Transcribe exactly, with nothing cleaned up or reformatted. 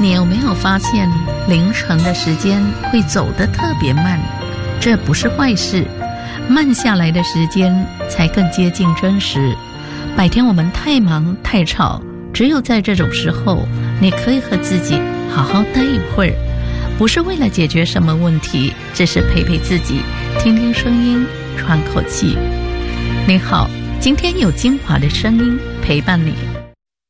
你有没有发现凌晨的时间会走得特别慢？这不是坏事，慢下来的时间才更接近真实。白天我们太忙太吵，只有在这种时候，你可以和自己好好待一会儿，不是为了解决什么问题，只是陪陪自己，听听声音，喘口气。你好，今天有精华的声音陪伴你。